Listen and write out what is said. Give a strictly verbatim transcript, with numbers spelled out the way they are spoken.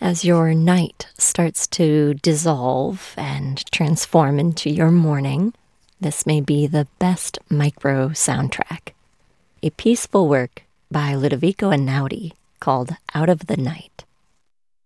as your night starts to dissolve and transform into your morning, this may be the best micro soundtrack. A peaceful work by Ludovico Einaudi called Out of the Night.